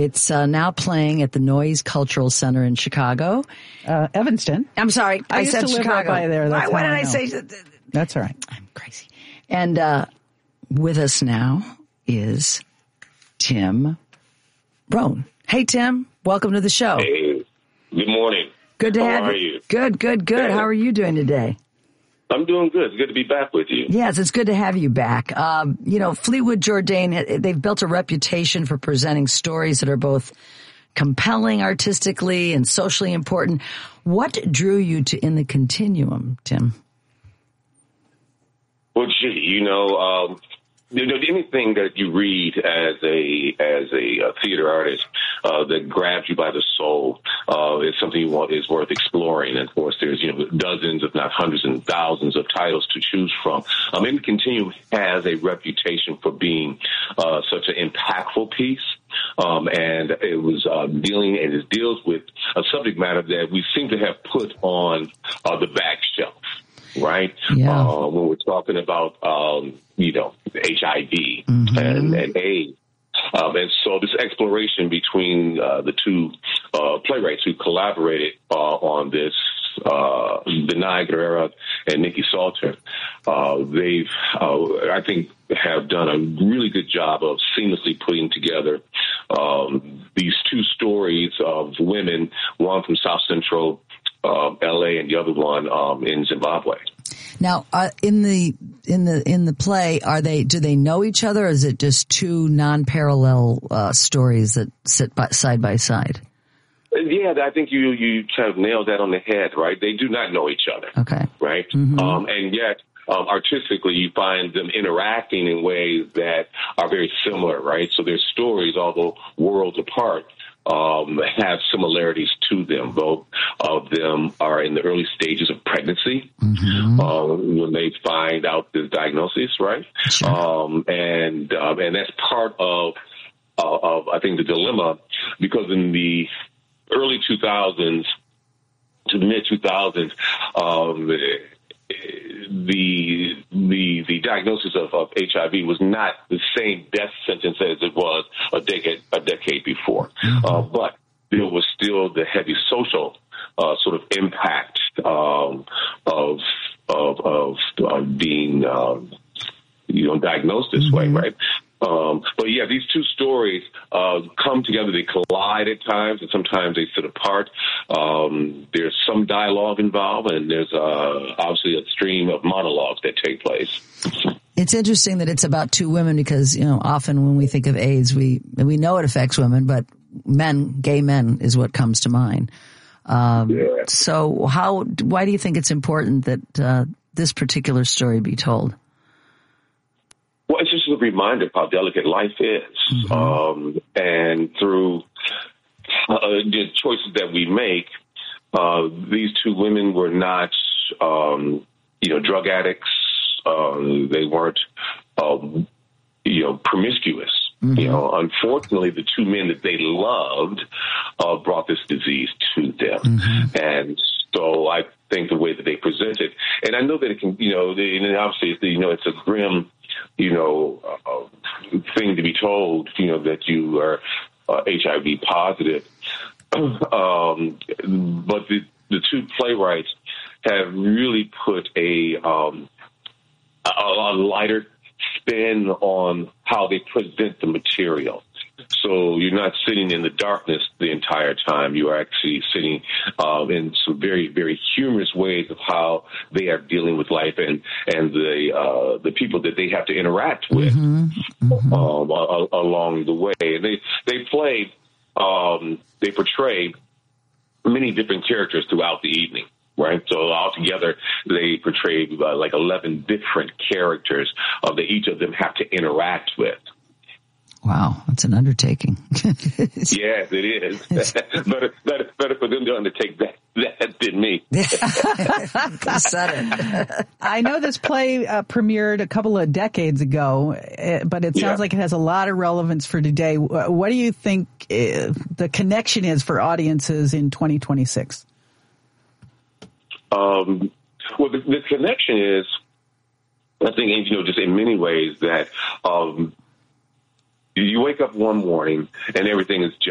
It's now playing at the Noise Cultural Center in Chicago. Evanston. I'm sorry. I used said to live Chicago. Right by there. Why did I say? That's all right. I'm crazy. And with us now is Tim Rohn. Hey, Tim. Welcome to the show. Hey. Good morning. Good to have you. How are you? Good. Yeah. How are you doing today? I'm doing good. It's good to be back with you. Yes, it's good to have you back. Fleetwood Jourdain, they've built a reputation for presenting stories that are both compelling artistically and socially important. What drew you to In the Continuum, Tim? Well, anything that you read as a theater artist that grabs you by the soul is something is worth exploring. And of course, there's dozens, if not hundreds and thousands of titles to choose from. In the Continuum has a reputation for being such an impactful piece. And it was it deals with a subject matter that we seem to have put on the back shelf. Right? Yeah. When we're talking about, HIV and AIDS. And so this exploration between the two playwrights who collaborated on this, Danai Gurira and Nikki Salter, they've, I think, have done a really good job of seamlessly putting together these two stories of women, one from South Central LA and the other one in Zimbabwe. Now, in the play, do they know each other, or is it just two non-parallel stories that sit side by side? Yeah, I think you kind of nailed that on the head, right? They do not know each other. Okay. Right? Mm-hmm. And yet, artistically, you find them interacting in ways that are very similar, right? So their stories, although worlds apart, have similarities to them. Both of them are in the early stages of pregnancy when they find out the diagnosis, right? Sure. And that's part of I think the dilemma, because in the early 2000s to the mid 2000s, the diagnosis of HIV was not the same death sentence as it was a decade before, but there was still the heavy social sort of impact of being diagnosed this way, right? But yeah, these two stories come together. They collide at times, and sometimes they sit apart. There's some dialogue involved, and there's obviously a stream of monologues that take place. It's interesting that it's about two women because, often when we think of AIDS, we know it affects women, but gay men is what comes to mind. So why do you think it's important that this particular story be told? Well, it's just a reminder of how delicate life is. And through the choices that we make, these two women were not, drug addicts. They weren't, promiscuous. Unfortunately, the two men that they loved brought this disease to them. And so I think the way that they present it, and I know that it can, and obviously, it's a grim, thing to be told, that you are HIV positive. But the two playwrights have really put a lighter spin on how they present the material. So you're not sitting in the darkness the entire time. You are actually sitting in some very, very humorous ways of how they are dealing with life and the people that they have to interact with along the way. And they portray many different characters throughout the evening. Right. So altogether, they portray like 11 different characters that each of them have to interact with. Wow, that's an undertaking. Yes, it is. better for them to undertake that than me. I know this play premiered a couple of decades ago, but it sounds like it has a lot of relevance for today. What do you think the connection is for audiences in 2026? Well, the connection is, I think, just in many ways that you wake up one morning and everything is just